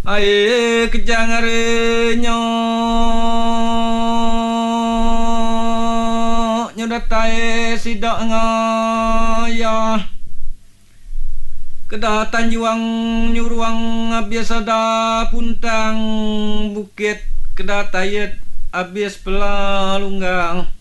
Ai kejang arenyo nyodatai sidak ngaya kedah tanjuang nyuruang biasa da puntang bukit kedah tayet abis pelalunggang